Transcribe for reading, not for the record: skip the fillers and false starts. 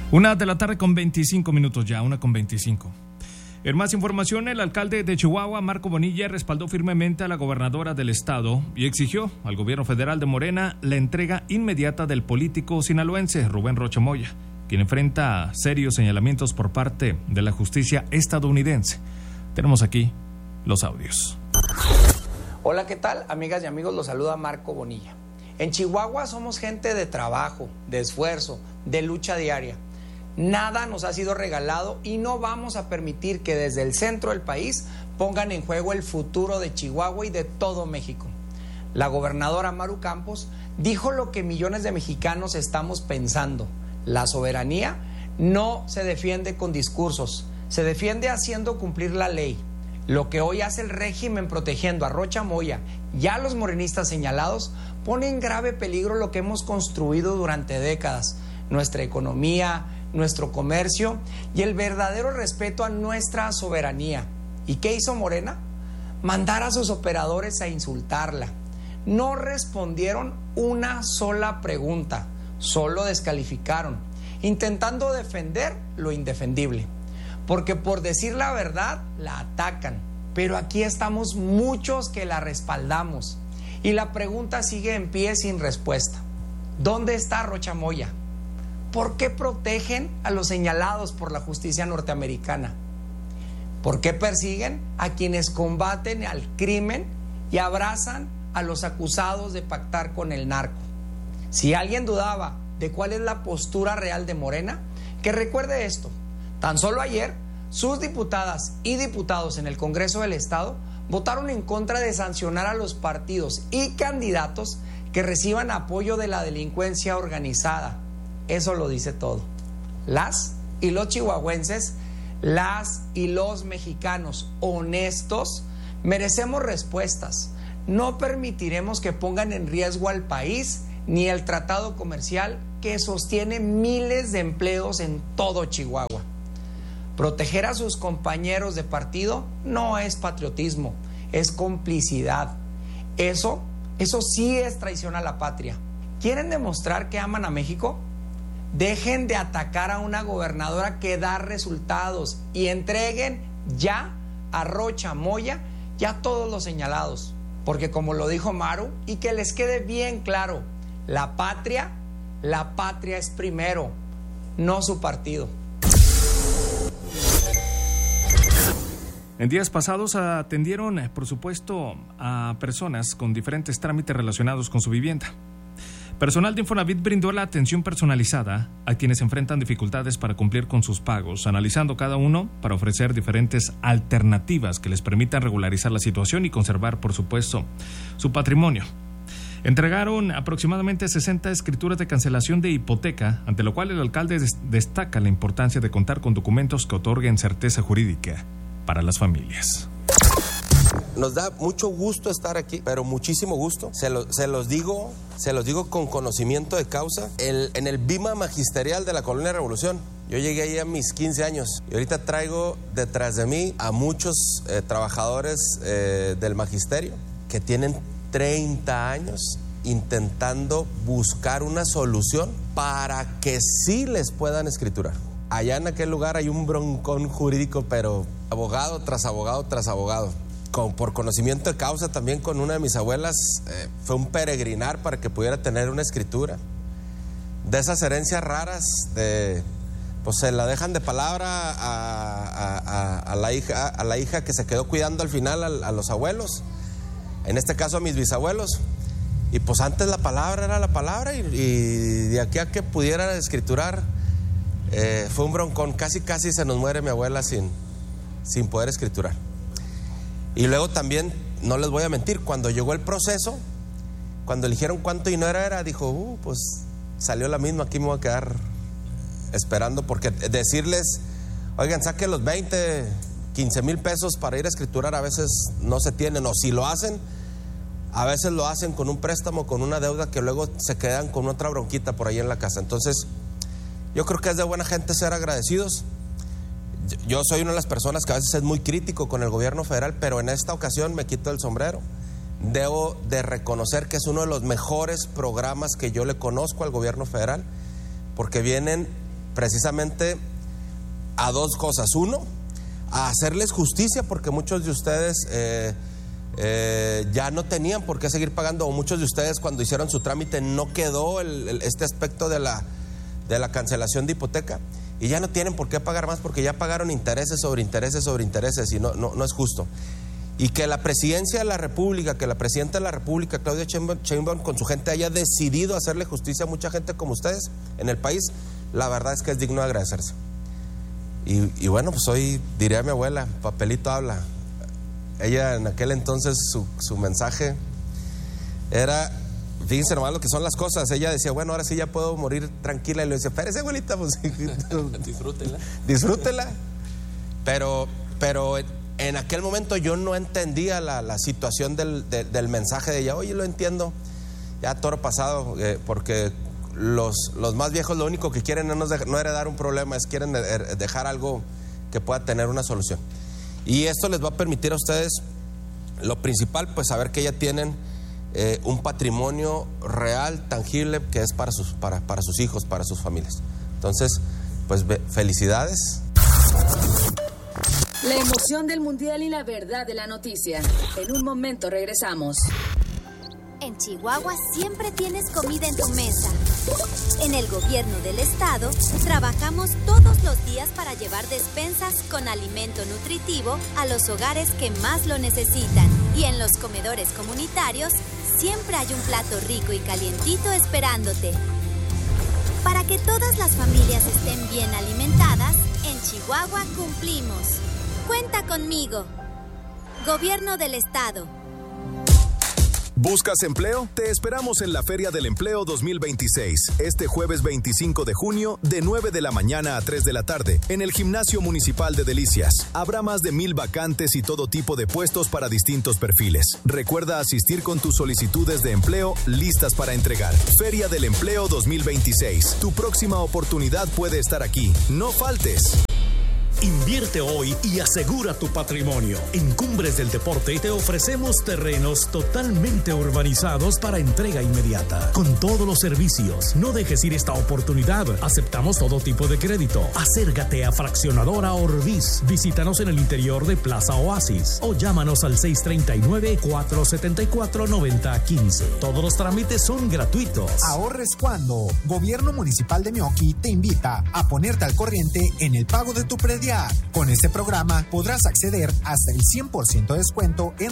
1:25 ya, 1:25. En más información, el alcalde de Chihuahua, Marco Bonilla, respaldó firmemente a la gobernadora del estado y exigió al gobierno federal de Morena la entrega inmediata del político sinaloense Rubén Rocha Moya, quien enfrenta serios señalamientos por parte de la justicia estadounidense. Tenemos aquí los audios. Hola, ¿qué tal? Amigas y amigos, los saluda Marco Bonilla. En Chihuahua somos gente de trabajo, de esfuerzo, de lucha diaria. Nada nos ha sido regalado y no vamos a permitir que desde el centro del país pongan en juego el futuro de Chihuahua y de todo México. La gobernadora Maru Campos dijo lo que millones de mexicanos estamos pensando. La soberanía no se defiende con discursos, se defiende haciendo cumplir la ley. Lo que hoy hace el régimen protegiendo a Rocha Moya y a los morenistas señalados pone en grave peligro lo que hemos construido durante décadas, nuestra economía, nuestro comercio y el verdadero respeto a nuestra soberanía. ¿Y qué hizo Morena? Mandar a sus operadores a insultarla. No respondieron una sola pregunta, solo descalificaron, intentando defender lo indefendible. Porque por decir la verdad, la atacan. Pero aquí estamos muchos que la respaldamos. Y la pregunta sigue en pie sin respuesta. ¿Dónde está Rocha Moya? ¿Por qué protegen a los señalados por la justicia norteamericana? ¿Por qué persiguen a quienes combaten al crimen y abrazan a los acusados de pactar con el narco? Si alguien dudaba de cuál es la postura real de Morena, que recuerde esto. Tan solo ayer, sus diputadas y diputados en el Congreso del Estado votaron en contra de sancionar a los partidos y candidatos que reciban apoyo de la delincuencia organizada. Eso lo dice todo. Las y los chihuahuenses, las y los mexicanos honestos merecemos respuestas. No permitiremos que pongan en riesgo al país ni el tratado comercial que sostiene miles de empleos en todo Chihuahua. Proteger a sus compañeros de partido no es patriotismo, es complicidad. Eso sí es traición a la patria. ¿Quieren demostrar que aman a México? Dejen de atacar a una gobernadora que da resultados y entreguen ya a Rocha Moya y a todos los señalados. Porque como lo dijo Maru, y que les quede bien claro, la patria es primero, no su partido. En días pasados atendieron, por supuesto, a personas con diferentes trámites relacionados con su vivienda. Personal de Infonavit brindó la atención personalizada a quienes enfrentan dificultades para cumplir con sus pagos, analizando cada uno para ofrecer diferentes alternativas que les permitan regularizar la situación y conservar, por supuesto, su patrimonio. Entregaron aproximadamente 60 escrituras de cancelación de hipoteca, ante lo cual el alcalde destaca la importancia de contar con documentos que otorguen certeza jurídica para las familias. Nos da mucho gusto estar aquí, pero muchísimo gusto. Se los digo con conocimiento de causa. En el Bima Magisterial de la Colonia Revolución, yo llegué ahí a mis 15 años y ahorita traigo detrás de mí a muchos trabajadores del magisterio que tienen 30 años intentando buscar una solución para que sí les puedan escriturar. Allá en aquel lugar hay un broncón jurídico, pero abogado tras abogado tras abogado. Por conocimiento de causa también con una de mis abuelas, fue un peregrinar para que pudiera tener una escritura. De esas herencias raras, pues se la dejan de palabra a la hija que se quedó cuidando al final a los abuelos, en este caso a mis bisabuelos. Y pues antes la palabra era la palabra y de aquí a que pudiera escriturar, fue un broncón. Casi se nos muere mi abuela sin poder escriturar. Y luego también, no les voy a mentir, cuando llegó el proceso, cuando eligieron cuánto dinero era, dijo, pues salió la misma, aquí me voy a quedar esperando, porque decirles, oigan, saquen los 20, 15 mil pesos para ir a escriturar, a veces no se tienen, o si lo hacen, a veces lo hacen con un préstamo, con una deuda que luego se quedan con otra bronquita por ahí en la casa. Entonces, yo creo que es de buena gente ser agradecidos. Yo soy una de las personas que a veces es muy crítico con el gobierno federal, pero en esta ocasión me quito el sombrero. Debo de reconocer que es uno de los mejores programas que yo le conozco al gobierno federal, porque vienen precisamente a dos cosas. Uno, a hacerles justicia, porque muchos de ustedes ya no tenían por qué seguir pagando, o muchos de ustedes cuando hicieron su trámite no quedó este aspecto de la cancelación de hipoteca, y ya no tienen por qué pagar más porque ya pagaron intereses sobre intereses sobre intereses, y no es justo. Y que la presidencia de la República, que la presidenta de la República, Claudia Sheinbaum, con su gente haya decidido hacerle justicia a mucha gente como ustedes en el país, la verdad es que es digno de agradecerse. Y bueno, pues hoy diría a mi abuela, papelito habla. Ella en aquel entonces su mensaje era, fíjense nomás lo que son las cosas. Ella decía, bueno, ahora sí ya puedo morir tranquila. Y le decía, espérese, abuelita, pues disfrútela. Pero en aquel momento yo no entendía la situación del mensaje de ella. Oye, lo entiendo, ya toro pasado, porque los más viejos lo único que quieren no heredar un problema, quieren dejar algo que pueda tener una solución. Y esto les va a permitir a ustedes, lo principal, pues saber que ya tienen un patrimonio real, tangible, que es para sus hijos, para sus familias. Entonces, pues felicidades. La emoción del mundial y la verdad de la noticia. En un momento regresamos. En Chihuahua siempre tienes comida en tu mesa. En el gobierno del estado trabajamos todos los días para llevar despensas con alimento nutritivo a los hogares que más lo necesitan. Y en los comedores comunitarios siempre hay un plato rico y calientito esperándote. Para que todas las familias estén bien alimentadas, en Chihuahua cumplimos. Cuenta conmigo. Gobierno del Estado. ¿Buscas empleo? Te esperamos en la Feria del Empleo 2026, este jueves 25 de junio, de 9 de la mañana a 3 de la tarde, en el Gimnasio Municipal de Delicias. Habrá más de 1,000 vacantes y todo tipo de puestos para distintos perfiles. Recuerda asistir con tus solicitudes de empleo listas para entregar. Feria del Empleo 2026. Tu próxima oportunidad puede estar aquí. No faltes. Invierte hoy y asegura tu patrimonio. En Cumbres del Deporte te ofrecemos terrenos totalmente urbanizados para entrega inmediata, con todos los servicios. No dejes ir esta oportunidad. Aceptamos todo tipo de crédito. Acércate a Fraccionadora Orbis. Visítanos en el interior de Plaza Oasis o llámanos al 639-474-9015. Todos los trámites son gratuitos. Ahorres cuando. Gobierno Municipal de Meoqui te invita a ponerte al corriente en el pago de tu predial. Con este programa podrás acceder hasta el 100% de descuento en